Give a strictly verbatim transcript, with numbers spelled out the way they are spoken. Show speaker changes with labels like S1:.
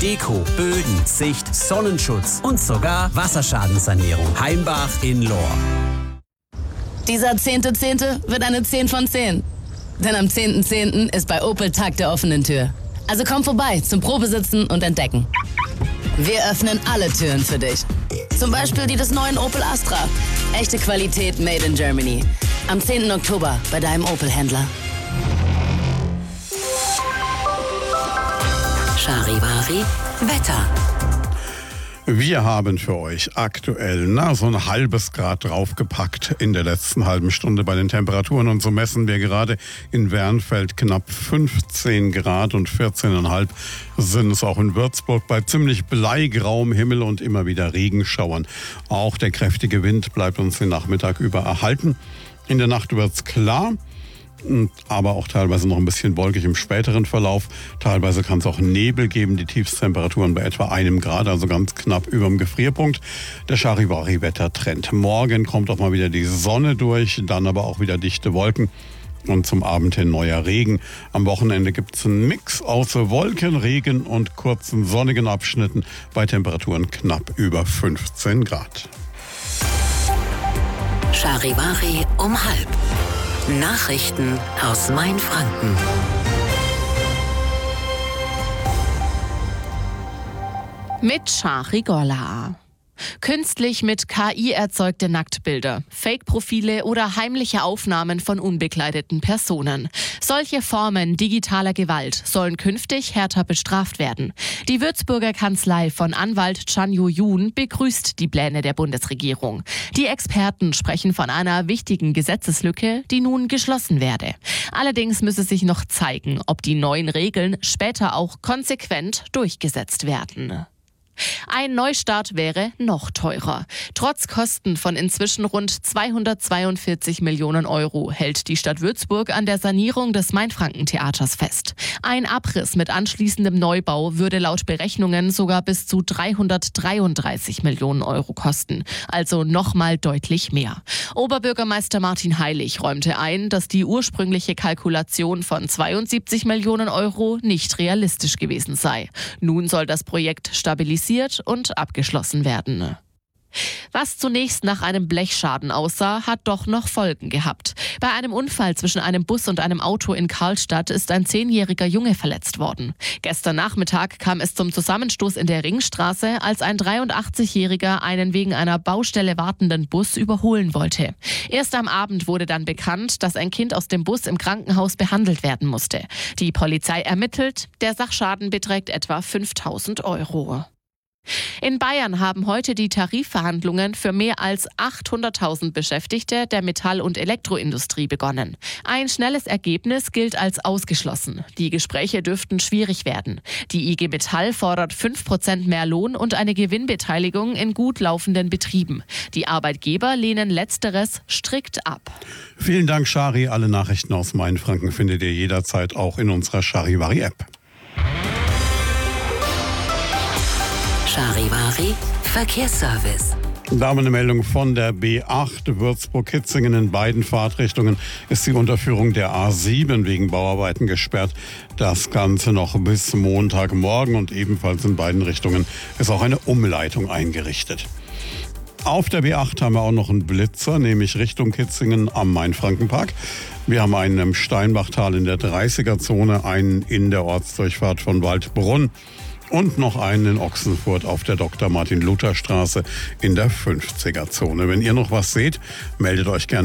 S1: Deko, Böden, Sicht, Sonnenschutz und sogar Wasserschadenssanierung. Heimbach in Lohr.
S2: Dieser zehnte Zehnte wird eine zehn von zehn. Denn am zehnten Zehnten ist bei Opel Tag der offenen Tür. Also komm vorbei zum Probesitzen und Entdecken. Wir öffnen alle Türen für dich. Zum Beispiel die des neuen Opel Astra. Echte Qualität made in Germany. Am zehnten Oktober bei deinem Opel-Händler.
S3: Charivari Wetter.
S4: Wir haben für euch aktuell na, so ein halbes Grad draufgepackt in der letzten halben Stunde bei den Temperaturen. Und so messen wir gerade in Wernfeld knapp fünfzehn Grad und vierzehn Komma fünf sind es auch in Würzburg bei ziemlich bleigrauem Himmel und immer wieder Regenschauern. Auch der kräftige Wind bleibt uns den Nachmittag über erhalten. In der Nacht wird's klar. Aber auch teilweise noch ein bisschen wolkig im späteren Verlauf. Teilweise kann es auch Nebel geben, die Tiefstemperaturen bei etwa einem Grad, also ganz knapp über dem Gefrierpunkt. Der Charivari-Wettertrend. Morgen kommt auch mal wieder die Sonne durch, dann aber auch wieder dichte Wolken und zum Abend hin neuer Regen. Am Wochenende gibt es einen Mix aus Wolken, Regen und kurzen sonnigen Abschnitten bei Temperaturen knapp über fünfzehn Grad.
S3: Charivari um halb. Nachrichten aus Mainfranken.
S5: Mit Shari Golla. Künstlich mit K I erzeugte Nacktbilder, Fake-Profile oder heimliche Aufnahmen von unbekleideten Personen. Solche Formen digitaler Gewalt sollen künftig härter bestraft werden. Die Würzburger Kanzlei von Anwalt Chan Yu-Yun begrüßt die Pläne der Bundesregierung. Die Experten sprechen von einer wichtigen Gesetzeslücke, die nun geschlossen werde. Allerdings müsse sich noch zeigen, ob die neuen Regeln später auch konsequent durchgesetzt werden. Ein Neustart wäre noch teurer. Trotz Kosten von inzwischen rund zweihundertzweiundvierzig Millionen Euro hält die Stadt Würzburg an der Sanierung des Mainfranken-Theaters fest. Ein Abriss mit anschließendem Neubau würde laut Berechnungen sogar bis zu dreihundertdreiunddreißig Millionen Euro kosten. Also nochmal deutlich mehr. Oberbürgermeister Martin Heilig räumte ein, dass die ursprüngliche Kalkulation von zweiundsiebzig Millionen Euro nicht realistisch gewesen sei. Nun soll das Projekt stabilisiert und abgeschlossen werden. Was zunächst nach einem Blechschaden aussah, hat doch noch Folgen gehabt. Bei einem Unfall zwischen einem Bus und einem Auto in Karlstadt ist ein zehnjähriger Junge verletzt worden. Gestern Nachmittag kam es zum Zusammenstoß in der Ringstraße, als ein dreiundachtzigjähriger einen wegen einer Baustelle wartenden Bus überholen wollte. Erst am Abend wurde dann bekannt, dass ein Kind aus dem Bus im Krankenhaus behandelt werden musste. Die Polizei ermittelt, der Sachschaden beträgt etwa fünftausend Euro. In Bayern haben heute die Tarifverhandlungen für mehr als achthunderttausend Beschäftigte der Metall- und Elektroindustrie begonnen. Ein schnelles Ergebnis gilt als ausgeschlossen. Die Gespräche dürften schwierig werden. Die I G Metall fordert fünf Prozent mehr Lohn und eine Gewinnbeteiligung in gut laufenden Betrieben. Die Arbeitgeber lehnen Letzteres strikt ab.
S4: Vielen Dank, Shari. Alle Nachrichten aus Mainfranken findet ihr jederzeit auch in unserer Charivari-App.
S3: Charivari Verkehrsservice.
S4: Da haben wir eine Meldung von der B acht Würzburg-Kitzingen. In beiden Fahrtrichtungen ist die Unterführung der A sieben wegen Bauarbeiten gesperrt. Das Ganze noch bis Montagmorgen und ebenfalls in beiden Richtungen ist auch eine Umleitung eingerichtet. Auf der B acht haben wir auch noch einen Blitzer, nämlich Richtung Kitzingen am Mainfrankenpark. Wir haben einen im Steinbachtal in der dreißiger-Zone, einen in der Ortsdurchfahrt von Waldbrunn. Und noch einen in Ochsenfurt auf der Doktor Martin Luther Straße in der fünfziger-Zone. Wenn ihr noch was seht, meldet euch gerne.